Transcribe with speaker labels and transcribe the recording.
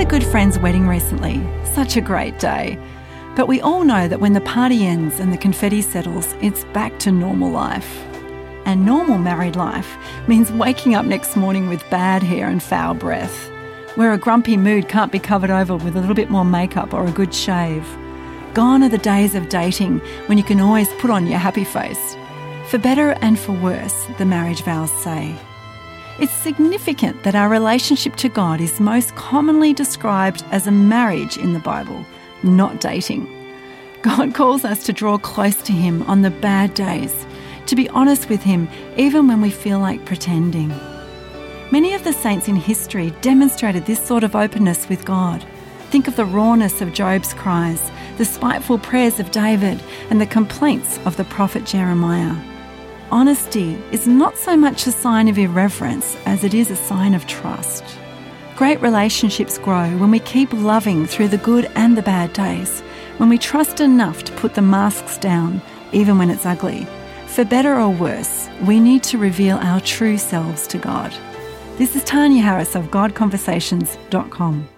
Speaker 1: a good friend's wedding recently. Such a great day. But we all know that when the party ends and the confetti settles, it's back to normal life. And normal married life means waking up next morning with bad hair and foul breath, where a grumpy mood can't be covered over with a little bit more makeup or a good shave. Gone are the days of dating when you can always put on your happy face. For better and for worse, the marriage vows say. It's significant that our relationship to God is most commonly described as a marriage in the Bible, not dating. God calls us to draw close to Him on the bad days, to be honest with Him even when we feel like pretending. Many of the saints in history demonstrated this sort of openness with God. Think of the rawness of Job's cries, the spiteful prayers of David, and the complaints of the prophet Jeremiah. Honesty is not so much a sign of irreverence as it is a sign of trust. Great relationships grow when we keep loving through the good and the bad days, when we trust enough to put the masks down, even when it's ugly. For better or worse, we need to reveal our true selves to God. This is Tanya Harris of GodConversations.com.